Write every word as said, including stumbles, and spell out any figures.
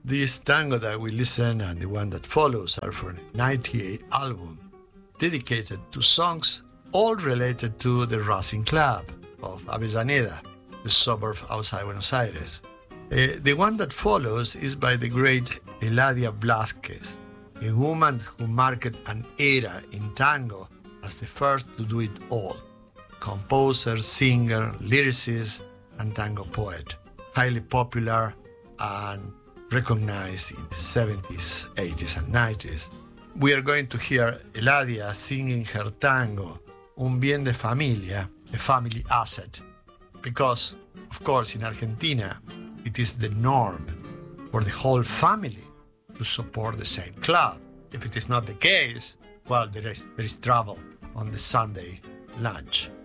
This tango that we listen and the one that follows are from a ninety-eight album dedicated to songs all related to the Racing Club of Avellaneda, the suburb outside Buenos Aires. Uh, the one that follows is by the great Eladia Blasquez, a woman who marked an era in tango as the first to do it all. Composer, singer, lyricist, and tango poet. Highly popular and recognized in the seventies, eighties, and nineties. We are going to hear Eladia singing her tango, Un bien de familia, a family asset. Because, of course, in Argentina, it is the norm for the whole family to support the same club. If it is not the case, well, there is, there is trouble on the Sunday lunch.